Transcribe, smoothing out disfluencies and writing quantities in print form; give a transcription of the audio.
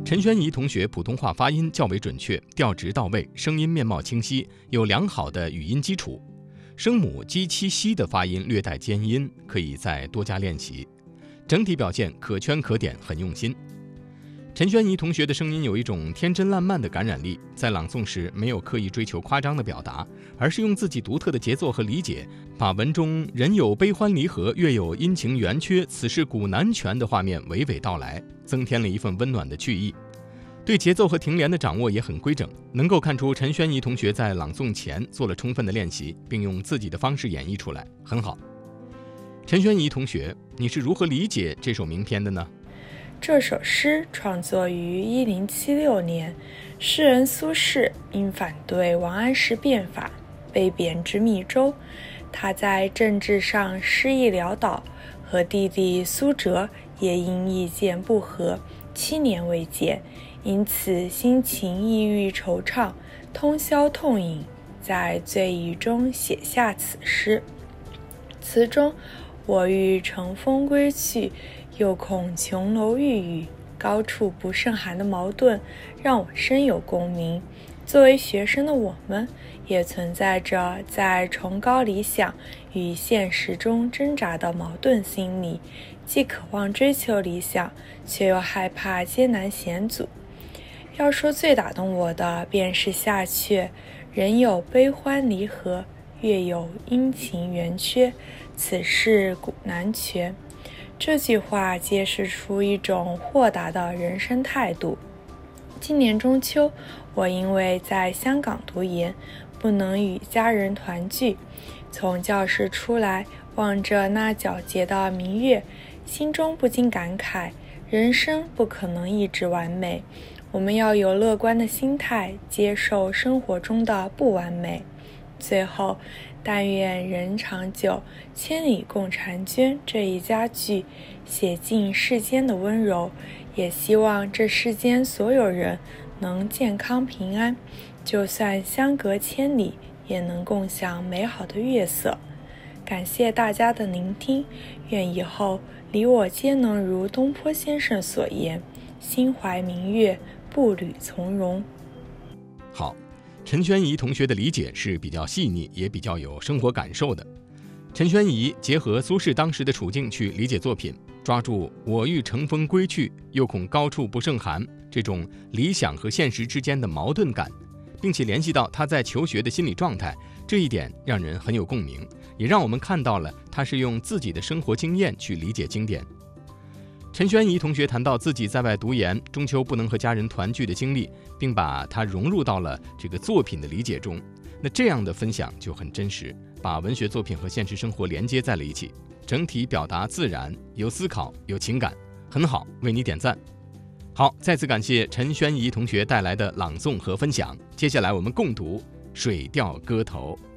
陈宣仪同学普通话发音较为准确，调值到位，声音面貌清晰，有良好的语音基础。声母鸡七西的发音略带尖音，可以再多加练习。整体表现可圈可点，很用心。陈宣仪同学的声音有一种天真烂漫的感染力，在朗诵时没有刻意追求夸张的表达，而是用自己独特的节奏和理解，把文中人有悲欢离合，月有阴晴圆缺，此事古难全的画面娓娓道来，增添了一份温暖的趣意。对节奏和停连的掌握也很规整，能够看出陈宣仪同学在朗诵前做了充分的练习，并用自己的方式演绎出来，很好。陈宣仪同学，你是如何理解这首名篇的呢？ 这首诗创作于1076年，诗人苏轼因反对王安石变法被贬至密州，他在政治上失意潦倒，和弟弟苏辙也因意见不合7年未见，因此心情抑郁惆怅，通宵痛饮，在醉意中写下此诗。词中我欲乘风归去，又恐琼楼玉宇，高处不胜寒的矛盾让我深有共鸣。作为学生的我们，也存在着在崇高理想与现实中挣扎的矛盾心理，既渴望追求理想，却又害怕艰难险阻。要说最打动我的，便是下阙人有悲欢离合，月有阴晴圆缺，此事古难全。这句话揭示出一种豁达的人生态度。今年中秋，我因为在香港读研，不能与家人团聚，从教室出来，望着那皎洁的明月，心中不禁感慨，人生不可能一直完美，我们要有乐观的心态，接受生活中的不完美。最后，但愿人长久，千里共婵娟这一佳句写尽世间的温柔，也希望这世间所有人能健康平安，就算相隔千里，也能共享美好的月色。感谢大家的聆听，愿以后你我皆能如东坡先生所言，心怀明月，步履从容。 好，陈宣仪同学的理解是比较细腻，也比较有生活感受的。陈宣仪结合苏轼当时的处境去理解作品，抓住我欲乘风归去，又恐高处不胜寒这种理想和现实之间的矛盾感，并且联系到他在求学的心理状态，这一点让人很有共鸣，也让我们看到了他是用自己的生活经验去理解经典。陈宣仪同学谈到自己在外读研，中秋不能和家人团聚的经历，并把它融入到了这个作品的理解中。那这样的分享就很真实，把文学作品和现实生活连接在了一起，整体表达自然，有思考，有情感，很好，为你点赞。好，再次感谢陈宣仪同学带来的朗诵和分享。接下来我们共读《水调歌头》。